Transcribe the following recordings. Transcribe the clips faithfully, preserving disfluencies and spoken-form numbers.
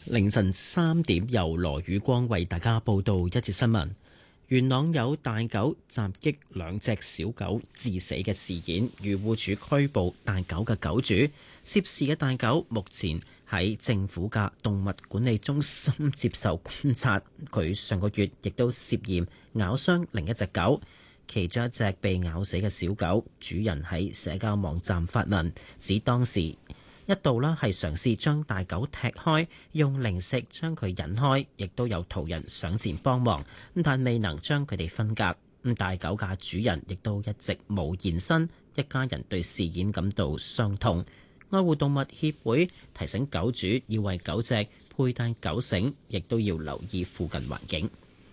凌晨三點，由羅宇光為大家報道一節新聞。元朗有大狗襲擊兩隻小狗致死嘅事件，漁護署拘捕大狗嘅狗主。涉事嘅大狗目前喺政府嘅動物管理中心接受觀察。佢上個月亦都涉嫌咬傷另一隻狗。其中一隻被咬死嘅小狗，主人喺社交網站發文，指當時一度啦係嘗試將大狗踢開，用零食將佢引開，亦都有途人上前幫忙，但未能將佢哋分隔。咁大狗嘅主人亦都一直冇現身，一家人對事件感到傷痛。愛護動物協會提醒狗主要為狗隻佩戴狗繩，亦都要留意附近環境。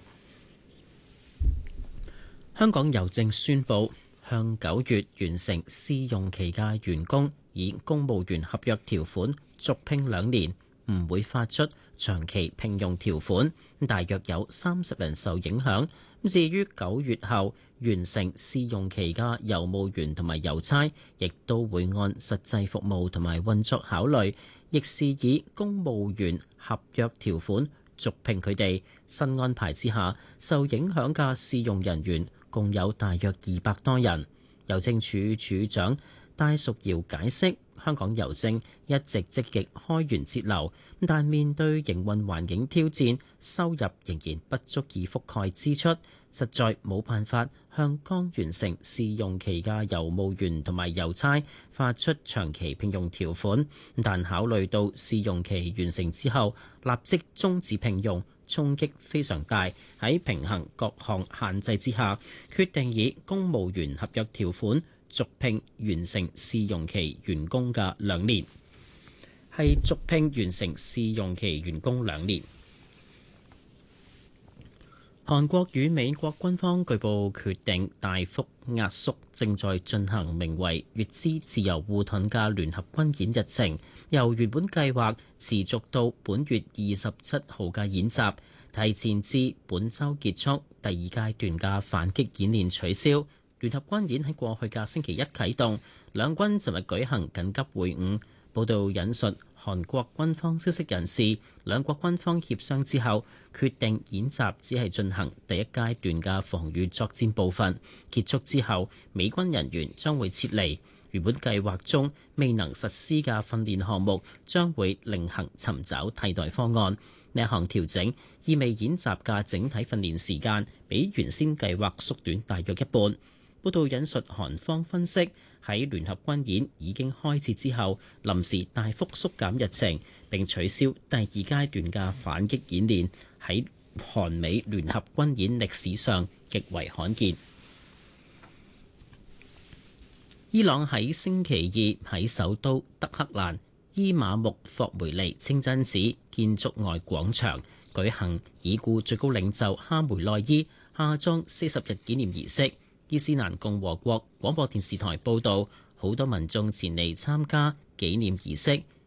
香港郵政宣布，向九月完成試用期嘅員工以公務員合約條款續聘兩年，唔會發出長期聘用條款。大約有三十人受影響。至於九月後完成試用期嘅郵務員同埋郵差，亦都會按實際服務同埋運作考慮，亦是以公務員合約條款續聘佢哋。新安排之下，受影響嘅試用人員共有大約二百多人。郵政署署長戴淑瑤解釋，香港郵政一直積極開源節流，但面對營運環境挑戰，收入仍然不足以覆蓋支出，實在冇辦法向剛完成試用期嘅郵務員同埋郵差發出長期聘用條款。但考慮到試用期完成之後立即終止聘用，衝擊非常大，喺平衡各項限制之下，決定以公務員合約條款續聘完成試用期員工嘅兩年，係續聘完成試用期員工兩年。韓國與美國軍方據報決定大幅壓縮正在進行名為乙支自由護盾嘅聯合軍演日程，由原本計劃持續到本月二十七號嘅演習，提前至本週結束。第二階段嘅反擊演練取消。聯合軍演喺過去嘅星期一啟動，兩軍尋日舉行緊急會晤。報道引述韓國軍方消息人士，兩國軍方協商之後，決定演習只係進行第一階段嘅防禦作戰部分，結束之後，美軍人員將會撤離。原本計劃中未能實施嘅訓練項目，將會另行尋找替代方案。呢一項調整意味演習嘅整體訓練時間比原先計劃縮短大約一半。報道引述韓方分析，喺聯合軍演已經開始之後，臨時大幅縮減日程並取消第二階段嘅反擊演練，喺韓美聯合軍演歷史上極為罕見。伊朗喺星期二喺首都德黑蘭伊瑪目霍梅利清真寺建築外廣場舉行已故最高領袖哈梅內伊下葬四十日紀念儀式。伊斯蘭共和國廣播電視台報導，好多民眾前嚟參加紀念儀式，